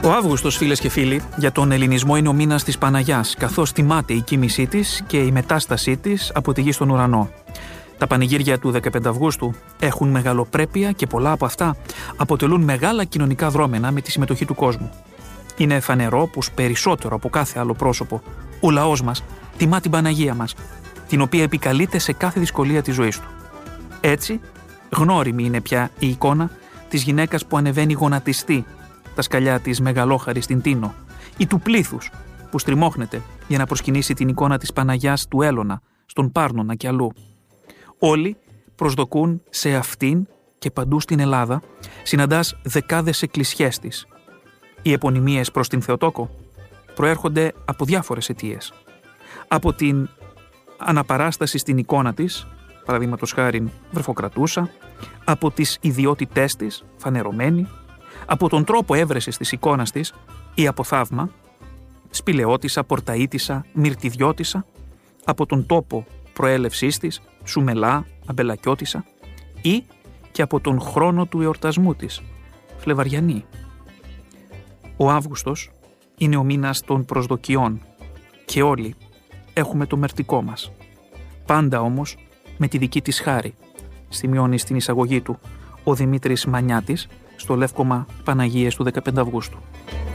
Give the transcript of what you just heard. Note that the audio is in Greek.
Ο Αύγουστος, φίλες και φίλοι, για τον ελληνισμό είναι ο μήνας της Παναγιάς, καθώς τιμάται η κοίμησή της και η μετάστασή της από τη γη στον ουρανό. Τα πανηγύρια του 15 Αυγούστου έχουν μεγαλοπρέπεια και πολλά από αυτά αποτελούν μεγάλα κοινωνικά δρόμενα με τη συμμετοχή του κόσμου. Είναι φανερό πως περισσότερο από κάθε άλλο πρόσωπο, ο λαός μας τιμά την Παναγία μας, την οποία επικαλείται σε κάθε δυσκολία της ζωής του. Έτσι, γνώριμη είναι πια η εικόνα της γυναίκας που ανεβαίνει γονατιστή τα σκαλιά της Μεγαλόχαρης στην Τίνο ή του πλήθους που στριμώχνεται για να προσκυνήσει την εικόνα της Παναγιάς του Έλωνα, στον Πάρνονα και αλλού. Όλοι προσδοκούν σε αυτήν και παντού στην Ελλάδα συναντάς δεκάδες εκκλησιές της. Οι επωνυμίες προς την Θεοτόκο προέρχονται από διάφορες αιτίες. Από την αναπαράσταση στην εικόνα της, παραδείγματος χάριν βρεφοκρατούσα, από τις ιδιότητές της, φανερωμένη, από τον τρόπο έβρεσης της εικόνας της ή από θαύμα, σπηλαιώτισσα, πορταΐτισσα, μυρτιδιώτισσα, από τον τόπο προέλευσής της, σουμελά, αμπελακιώτισσα ή και από τον χρόνο του εορτασμού της, φλεβαριανή. Ο Αύγουστος είναι ο μήνας των προσδοκιών και όλοι έχουμε το μερτικό μας. Πάντα όμως με τη δική της χάρη, σημειώνει στην εισαγωγή του ο Δημήτρης Μανιάτης στο Λεύκομα Παναγίες του 15 Αυγούστου.